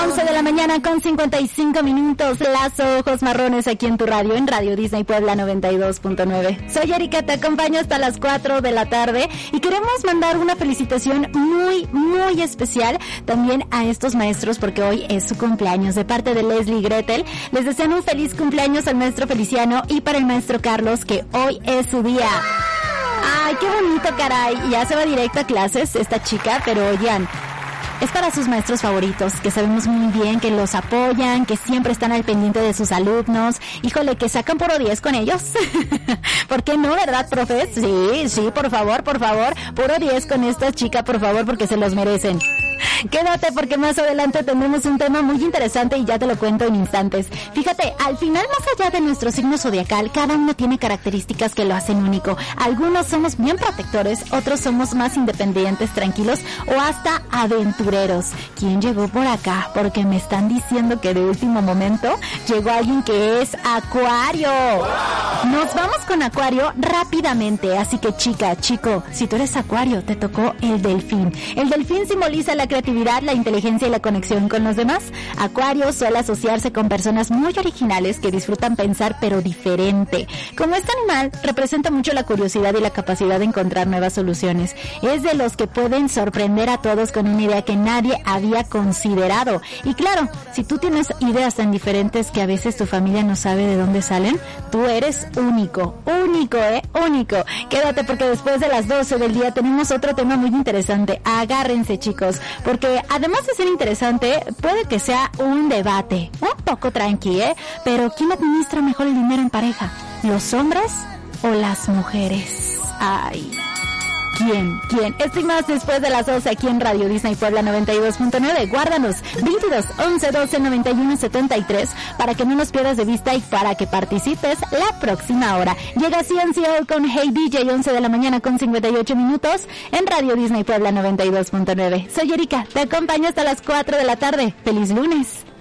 11 de la mañana con 55 minutos. Las ojos marrones aquí en tu radio, en Radio Disney Puebla 92.9. Soy Erika, te acompaño hasta las 4 de la tarde y queremos mandar una felicitación muy, muy especial también a estos maestros porque hoy es su cumpleaños. De parte de Leslie y Gretel, les desean un feliz cumpleaños al maestro Feliciano y para el maestro Carlos, que hoy es su día. ¡Ay, qué bonito, caray! Ya se va directo a clases esta chica, pero oigan, es para sus maestros favoritos, que sabemos muy bien que los apoyan, que siempre están al pendiente de sus alumnos. Híjole, que sacan puro 10 con ellos. ¿Por qué no, verdad, profes? Sí, por favor, puro 10 con esta chica, por favor, porque se los merecen. Quédate porque más adelante tendremos un tema muy interesante y ya te lo cuento en instantes. Fíjate, al final, más allá de nuestro signo zodiacal, cada uno tiene características que lo hacen único. Algunos somos bien protectores, otros somos más independientes, tranquilos o hasta aventureros. ¿Quién llegó por acá? Porque me están diciendo que de último momento llegó alguien que es Acuario. Nos vamos con Acuario rápidamente, así que chica, chico, si tú eres Acuario, te tocó el delfín. El delfín simboliza la creatividad, la inteligencia y la conexión con los demás. Acuario suele asociarse con personas muy originales que disfrutan pensar pero diferente. Como este animal, representa mucho la curiosidad y la capacidad de encontrar nuevas soluciones. Es de los que pueden sorprender a todos con una idea que nadie había considerado. Y claro, si tú tienes ideas tan diferentes que a veces tu familia no sabe de dónde salen, tú eres único, único. Quédate porque después de las 12 del día tenemos otro tema muy interesante. Agárrense, chicos, porque además de ser interesante, puede que sea un debate un poco tranqui, pero ¿quién administra mejor el dinero en pareja? ¿Los hombres o las mujeres? Ay, ¿quién? Esto y más después de las 12 aquí en Radio Disney Puebla 92.9. Guárdanos 22 11 12 91 73 para que no nos pierdas de vista y para que participes la próxima hora. Llega CNCO con Hey DJ, 11 de la mañana con 58 minutos en Radio Disney Puebla 92.9. Soy Erika, te acompaño hasta las 4 de la tarde. ¡Feliz lunes!